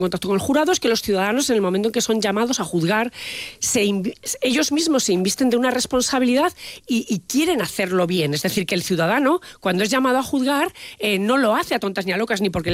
contacto con el jurado es que los ciudadanos, en el momento en que son llamados a juzgar, ellos mismos se invisten de una responsabilidad y quieren hacerlo bien. Es decir, que el ciudadano, cuando es llamado a juzgar, no lo hace a tontas ni a locas, ni porque